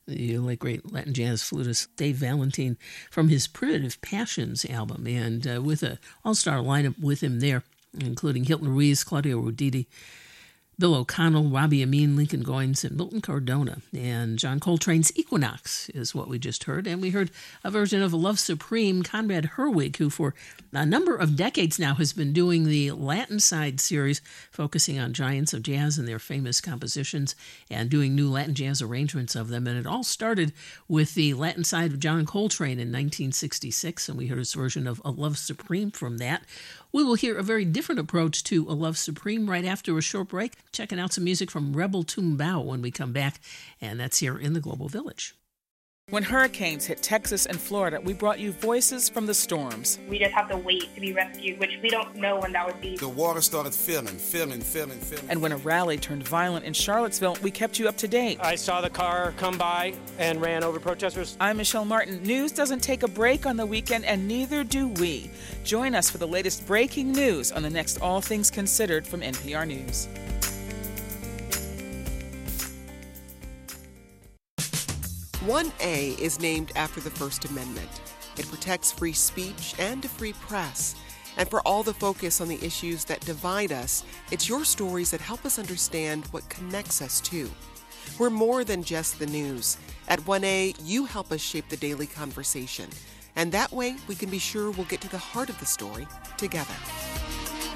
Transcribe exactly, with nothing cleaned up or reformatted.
the late great Latin jazz flutist Dave Valentine from his Primitive Passions album, and uh, with an all-star lineup with him there, including Hilton Ruiz, Claudio Roditi, Bill O'Connell, Robbie Amin, Lincoln Goines, and Milton Cardona. And John Coltrane's Equinox is what we just heard. And we heard a version of Love Supreme, Conrad Herwig, who for a number of decades now has been doing the Latin Side series, focusing on giants of jazz and their famous compositions and doing new Latin jazz arrangements of them. And it all started with the Latin Side of John Coltrane in nineteen sixty-six, and we heard his version of A Love Supreme from that. We will hear a very different approach to A Love Supreme right after a short break, checking out some music from Rebel Tumbao when we come back, and that's here in the Global Village. When hurricanes hit Texas and Florida, we brought you Voices from the Storms. We just have to wait to be rescued, which we don't know when that would be. The water started filling, filling, filling, filling. And when a rally turned violent in Charlottesville, we kept you up to date. I saw the car come by and ran over protesters. I'm Michelle Martin. News doesn't take a break on the weekend, and neither do we. Join us for the latest breaking news on the next All Things Considered from N P R News. one A is named after the First Amendment. It protects free speech and a free press. And for all the focus on the issues that divide us, it's your stories that help us understand what connects us too. We're more than just the news. At one A, you help us shape the daily conversation. And that way, we can be sure we'll get to the heart of the story together.